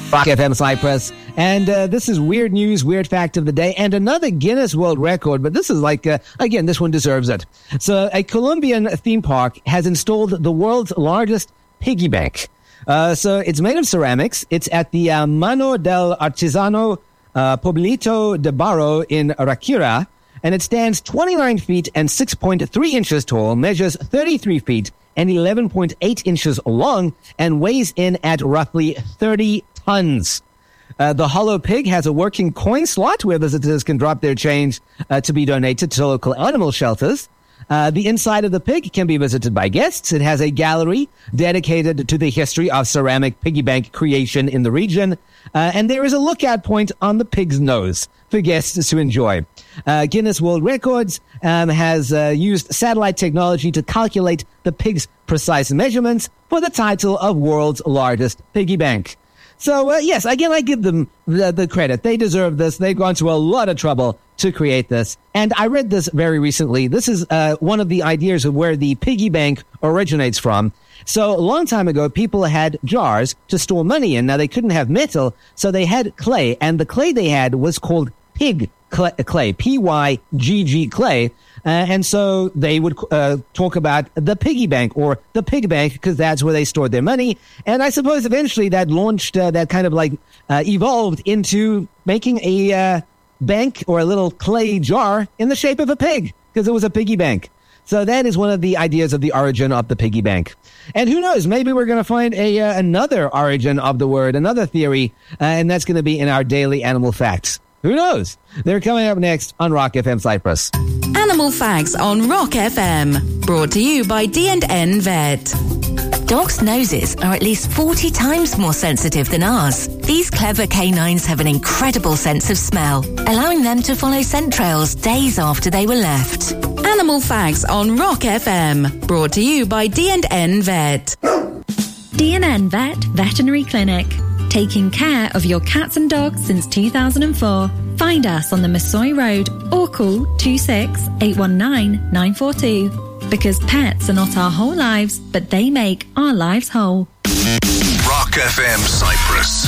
Rock FM Cyprus. And this is weird news, weird fact of the day, and another Guinness World Record, but this is like, again, this one deserves it. So a Colombian theme park has installed the world's largest piggy bank. So it's made of ceramics. It's at the Mano del Artisano Pueblito de Barro in Rakira, and it stands 29 feet and 6.3 inches tall, measures 33 feet and 11.8 inches long, and weighs in at roughly 30 tons. The hollow pig has a working coin slot where visitors can drop their change to be donated to local animal shelters. The inside of the pig can be visited by guests. It has a gallery dedicated to the history of ceramic piggy bank creation in the region. And there is a lookout point on the pig's nose for guests to enjoy. Guinness World Records has used satellite technology to calculate the pig's precise measurements for the title of world's largest piggy bank. So, yes, again, I give them the credit. They deserve this. They've gone to a lot of trouble to create this. And I read this very recently. This is one of the ideas of where the piggy bank originates from. So a long time ago, people had jars to store money in. Now, they couldn't have metal, so they had clay. And the clay they had was called pig clay, P-Y-G-G clay. And so they would talk about the piggy bank or the pig bank because that's where they stored their money. And I suppose eventually that launched, that kind of like evolved into making a bank or a little clay jar in the shape of a pig because it was a piggy bank. So that is one of the ideas of the origin of the piggy bank. And who knows, maybe we're going to find another origin of the word, another theory, and that's going to be in our daily animal facts. Who knows? They're coming up next on Rock FM Cyprus. Animal Facts on Rock FM. Brought to you by D&N Vet. Dogs' noses are at least 40 times more sensitive than ours. These clever canines have an incredible sense of smell, allowing them to follow scent trails days after they were left. Animal Facts on Rock FM. Brought to you by D&N Vet. D&N Vet Veterinary Clinic. Taking care of your cats and dogs since 2004. Find us on the Masoi Road or call 26 819 942. Because pets are not our whole lives, but they make our lives whole. Rock FM Cyprus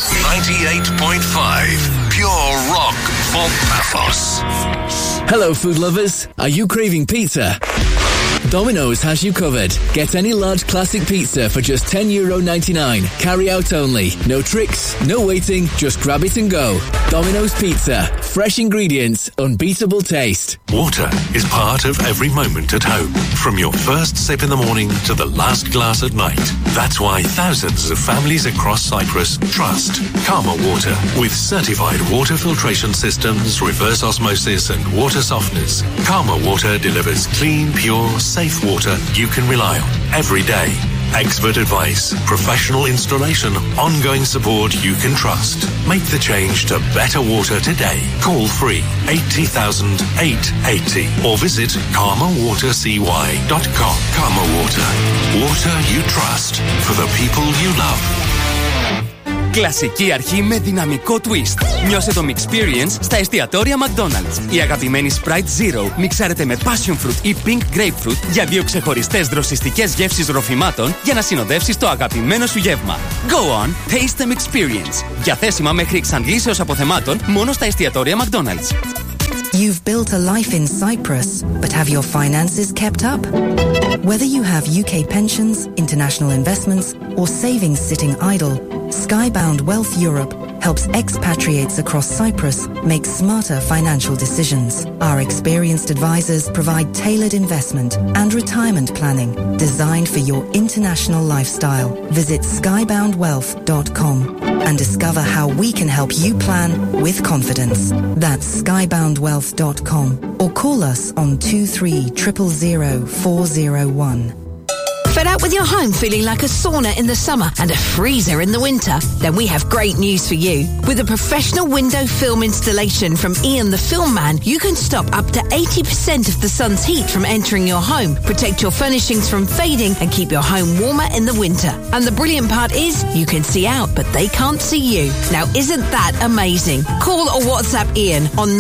98.5. Pure rock for Paphos. Hello, food lovers. Are you craving pizza? Domino's has you covered. Get any large classic pizza for just €10.99. Carry out only. No tricks, no waiting, just grab it and go. Domino's Pizza. Fresh ingredients, unbeatable taste. Water is part of every moment at home. From your first sip in the morning to the last glass at night. That's why thousands of families across Cyprus trust Karma Water. With certified water filtration systems, reverse osmosis and water softeners, Karma Water delivers clean, pure, safe water you can rely on every day. Expert advice, professional installation, ongoing support you can trust. Make the change to better water today. Call free 80,000 880 or visit karmawatercy.com. Karma Water. Water you trust for the people you love. Κλασική αρχή με δυναμικό twist. Νιώσε το Mixperience στα εστιατόρια McDonald's. Η αγαπημένη Sprite Zero μιξάρεται με Passion Fruit ή Pink Grapefruit για δύο ξεχωριστές δροσιστικές γεύσεις ροφημάτων για να συνοδεύσεις το αγαπημένο σου γεύμα. Go on, taste the Mixperience. Διαθέσιμα μέχρι εξαντλήσεως αποθεμάτων μόνο στα εστιατόρια McDonald's. You've built a life in Cyprus, but have your finances kept up? Whether you have UK pensions, international investments, or savings sitting idle, Skybound Wealth Europe helps expatriates across Cyprus make smarter financial decisions. Our experienced advisors provide tailored investment and retirement planning designed for your international lifestyle. Visit skyboundwealth.com and discover how we can help you plan with confidence. That's skyboundwealth.com or call us on 23 000 401. Fed up with your home feeling like a sauna in the summer and a freezer in the winter? Then we have great news for you. With a professional window film installation from Ian the Film Man, you can stop up to 80% of the sun's heat from entering your home, protect your furnishings from fading, and keep your home warmer in the winter. And the brilliant part is, you can see out, but they can't see you. Now, isn't that amazing? Call or WhatsApp Ian on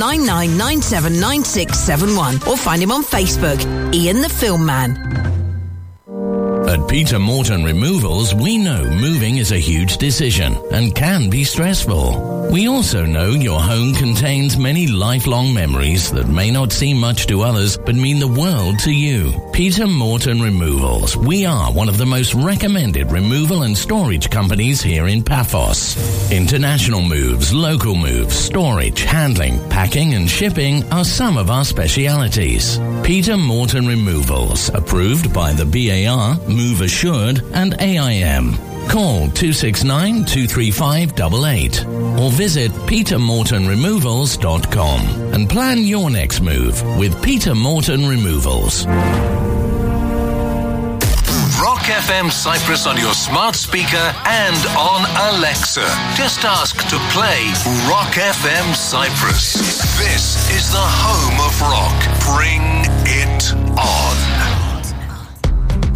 99979671 or find him on Facebook, Ian the Film Man. At Peter Morton Removals, we know moving is a huge decision and can be stressful. We also know your home contains many lifelong memories that may not seem much to others but mean the world to you. Peter Morton Removals. We are one of the most recommended removal and storage companies here in Paphos. International moves, local moves, storage, handling, packing and shipping are some of our specialities. Peter Morton Removals, approved by the BAR, Move Assured and AIM. Call 269-235-88 or visit petermortonremovals.com and plan your next move with Peter Morton Removals. Rock FM Cyprus on your smart speaker and on Alexa. Just ask to play Rock FM Cyprus. This is the home of rock. Bring it on.